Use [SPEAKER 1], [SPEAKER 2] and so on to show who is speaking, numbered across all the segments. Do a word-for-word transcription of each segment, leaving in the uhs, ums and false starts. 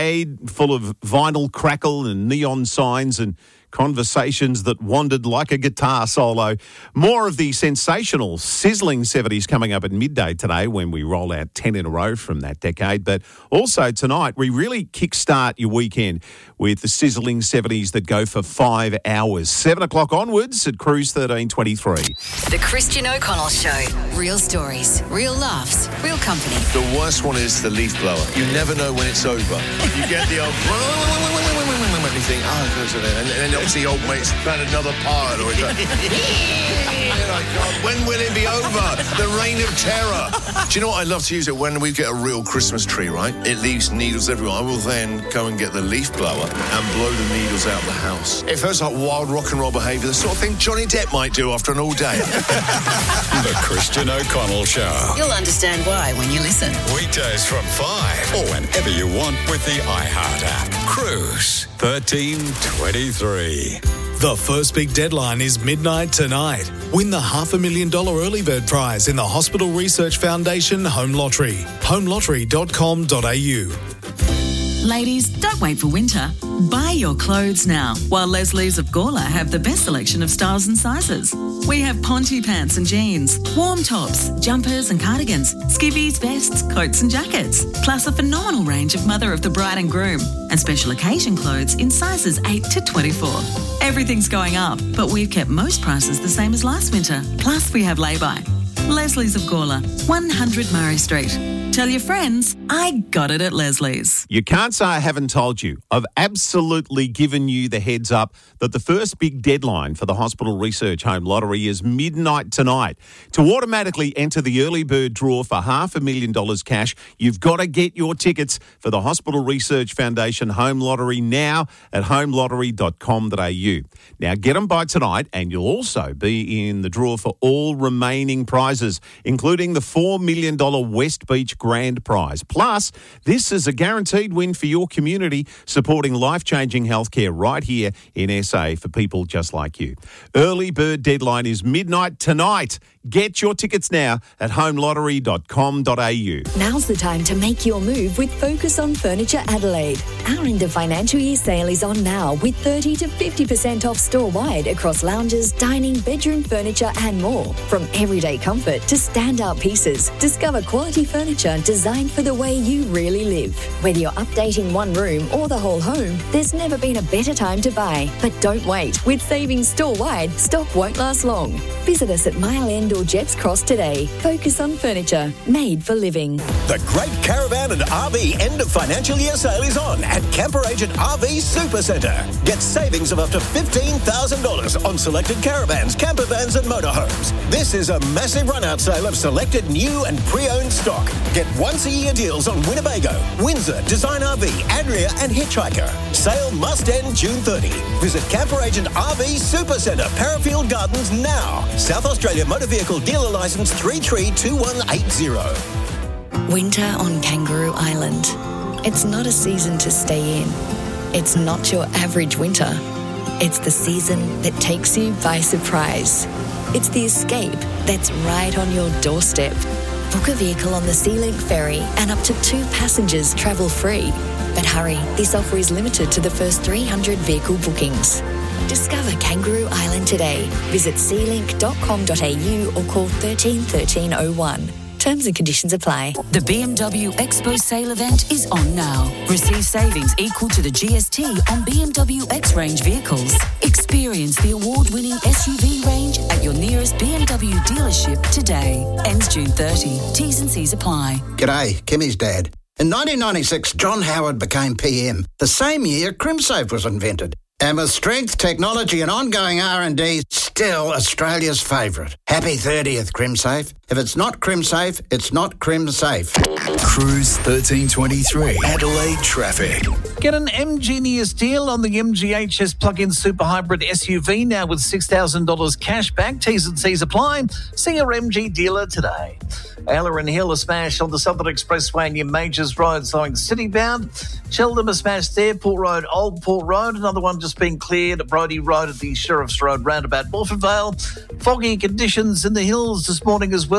[SPEAKER 1] full of vinyl crackle and neon signs and conversations that wandered like a guitar solo. More of the sensational, sizzling seventies coming up at midday today when we roll out ten in a row from that decade. But also tonight, we really kickstart your weekend with the sizzling seventies that go for five hours. seven o'clock onwards at Cruise thirteen twenty-three.
[SPEAKER 2] The Christian O'Connell Show. Real stories, real laughs, real company.
[SPEAKER 3] The worst one is the leaf blower. You never know when it's over. You get the old... You think, oh, goes in there. And then obviously old mate's found another part. Or it's like, oh, God, when will it be over? The reign of terror. Do you know what I love to use it when we get a real Christmas tree, right? It leaves needles everywhere. I will then go and get the leaf blower and blow the needles out of the house. It feels like wild rock and roll behaviour, the sort of thing Johnny Depp might do after an all day.
[SPEAKER 4] The Christian O'Connell Show.
[SPEAKER 2] You'll understand why when you listen.
[SPEAKER 4] Weekdays from five or whenever you want with the iHeart app. Cruise thirteen twenty-three.
[SPEAKER 5] The first big deadline is midnight tonight. Win the half a million dollar early bird prize in the Hospital Research Foundation Home Lottery. home lottery dot com dot a u.
[SPEAKER 6] Ladies, don't wait for winter. Buy your clothes now, while Leslie's of Gawler have the best selection of styles and sizes. We have ponte pants and jeans, warm tops, jumpers and cardigans, skivvies, vests, coats and jackets, plus a phenomenal range of mother of the bride and groom, and special occasion clothes in sizes eight to twenty-four. Everything's going up, but we've kept most prices the same as last winter. Plus, we have lay-by. Leslie's of Gawler, one hundred Murray Street. Tell your friends, I got it at Leslie's.
[SPEAKER 1] You can't say I haven't told you. I've absolutely given you the heads up that the first big deadline for the Hospital Research Home Lottery is midnight tonight. To automatically enter the early bird draw for half a million dollars cash, you've got to get your tickets for the Hospital Research Foundation Home Lottery now at home lottery dot com dot a u. Now, get them by tonight and you'll also be in the draw for all remaining prizes, including the four million dollars West Beach Grand Prize. Plus, this is a guaranteed win for your community, supporting life-changing healthcare right here in S A for people just like you. Early bird deadline is midnight tonight. Get your tickets now at home lottery dot com dot a u.
[SPEAKER 7] Now's the time to make your move with Focus on Furniture Adelaide. Our end of financial year sale is on now with thirty to fifty percent off store-wide across lounges, dining, bedroom furniture and more. From everyday comfort to stand-out pieces, discover quality furniture designed for the way you really live. Whether you're updating one room or the whole home, there's never been a better time to buy. But don't wait. With savings store-wide, stock won't last long. Visit us at Mile End or Jets Cross today. Focus on Furniture, made for living.
[SPEAKER 8] The Great Caravan and R V end of financial year sale is on at Camper Agent R V Supercentre. Get savings of up to fifteen thousand dollars on selected caravans, camper vans and motorhomes. This is a massive run-out sale of selected new and pre-owned stock. Get once-a-year deals on Winnebago, Windsor, Design R V, Adria and Hitchhiker. Sale must end June thirtieth. Visit Camper Agent R V Supercentre, Parafield Gardens now. South Australia Motor Vehicle Dealer Licence three three two one eight zero.
[SPEAKER 7] Winter on Kangaroo Island. It's not a season to stay in. It's not your average winter. It's the season that takes you by surprise. It's the escape that's right on your doorstep. Book a vehicle on the SeaLink ferry and up to two passengers travel free. But hurry, this offer is limited to the first three hundred vehicle bookings. Discover Kangaroo Island today. Visit sea link dot com dot a u or call thirteen thirteen oh one. Terms and conditions apply.
[SPEAKER 6] The B M W Expo sale event is on now. Receive savings equal to the G S T on B M W X-Range vehicles. Experience the award-winning S U V range at your nearest B M W dealership today. Ends June thirtieth. T's and C's apply.
[SPEAKER 9] G'day, Kimmy's dad. In nineteen ninety-six, John Howard became P M. The same year, CrimSafe was invented. And with strength, technology and ongoing R and D, still Australia's favourite. Happy thirtieth, CrimSafe. If it's not CrimSafe, it's not CrimSafe.
[SPEAKER 4] Cruise thirteen twenty-three. Adelaide traffic.
[SPEAKER 10] Get an M-Genius deal on the M G H S plug-in super hybrid S U V now with six thousand dollars cash back. T's and C's apply. See your M G dealer today. Aileron Hill, a smash on the Southern Expressway near Majors Road, slowing city-bound. Cheltenham, a smash there. Port Road, Old Port Road. Another one just being cleared at Brodie Road at the Sheriff's Road roundabout, Morphettvale. Foggy conditions in the hills this morning as well.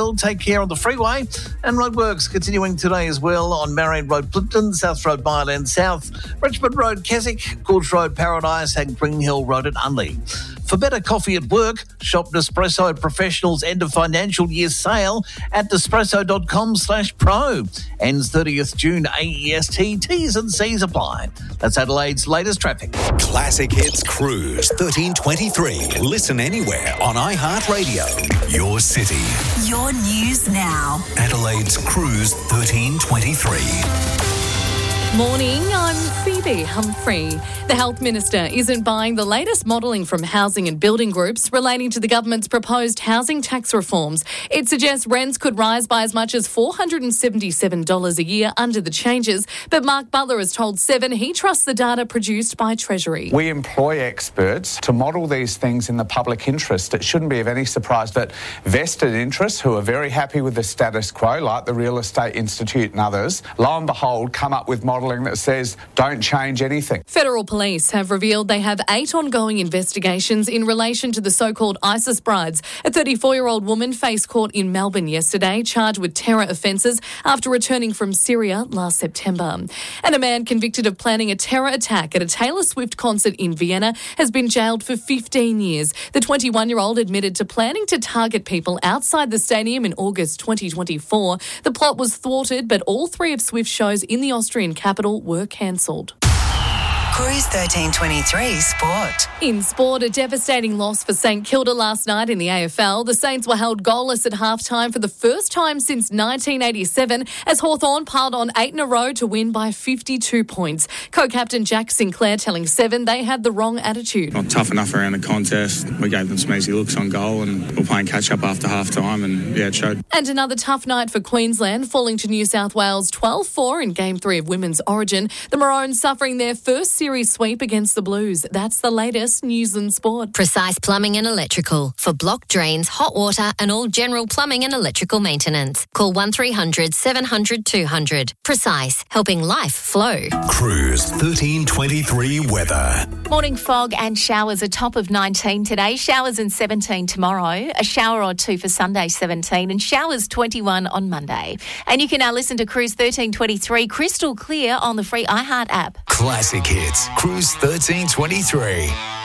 [SPEAKER 10] well. Take care on the freeway. And roadworks continuing today as well on Marion Road, Plimpton, South Road, Byland South, Richmond Road, Keswick, Gorge Road, Paradise, and Green Hill Road at Unley. For better coffee at work, shop Nespresso Professional's end of financial year sale at nespresso.com slash pro. Ends thirtieth June A E S T. T's and C's apply. That's Adelaide's latest traffic.
[SPEAKER 4] Classic Hits Cruise thirteen twenty-three. Listen anywhere on iHeartRadio. Your city.
[SPEAKER 2] Your news now.
[SPEAKER 4] Adelaide's Cruise thirteen twenty-three.
[SPEAKER 11] Morning, I'm Phoebe Humphrey. The Health Minister isn't buying the latest modelling from housing and building groups relating to the government's proposed housing tax reforms. It suggests rents could rise by as much as four hundred seventy-seven dollars a year under the changes, but Mark Butler has told Seven he trusts the data produced by Treasury.
[SPEAKER 12] We employ experts to model these things in the public interest. It shouldn't be of any surprise that vested interests who are very happy with the status quo, like the Real Estate Institute and others, lo and behold, come up with modelling that says don't change anything.
[SPEAKER 11] Federal police have revealed they have eight ongoing investigations in relation to the so-called ISIS brides. A thirty-four-year-old woman faced court in Melbourne yesterday, charged with terror offences after returning from Syria last September. And a man convicted of planning a terror attack at a Taylor Swift concert in Vienna has been jailed for fifteen years. The twenty-one-year-old admitted to planning to target people outside the stadium in August twenty twenty-four. The plot was thwarted, but all three of Swift's shows in the Austrian capital were cancelled.
[SPEAKER 2] Cruise thirteen twenty-three Sport.
[SPEAKER 11] In sport, a devastating loss for St Kilda last night in the A F L. The Saints were held goalless at halftime for the first time since nineteen eighty-seven as Hawthorn piled on eight in a row to win by fifty-two points. Co-captain Jack Sinclair telling Seven they had the wrong attitude.
[SPEAKER 13] Not tough enough around the contest. We gave them some easy looks on goal and we were playing catch-up after halftime and, yeah, it showed.
[SPEAKER 11] And another tough night for Queensland, falling to New South Wales twelve four in Game three of Women's Origin. The Maroons suffering their first series sweep against the Blues. That's the latest news and sport.
[SPEAKER 14] Precise Plumbing and Electrical for block drains, hot water and all general plumbing and electrical maintenance. Call one three hundred seven hundred two hundred. Precise, helping life flow.
[SPEAKER 4] Cruise thirteen twenty-three weather.
[SPEAKER 15] Morning fog and showers, a top of nineteen today. Showers and seventeen tomorrow. A shower or two for Sunday, seventeen. And showers twenty-one on Monday. And you can now listen to Cruise thirteen twenty-three crystal clear on the free iHeart app.
[SPEAKER 4] Classic Hits Cruise thirteen twenty-three.